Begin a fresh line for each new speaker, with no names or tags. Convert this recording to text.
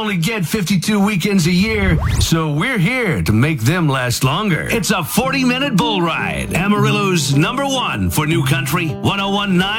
only get 52 weekends a year, so we're here to make them last longer. It's a 40-minute bull ride. Amarillo's #1 for New Country, 101.9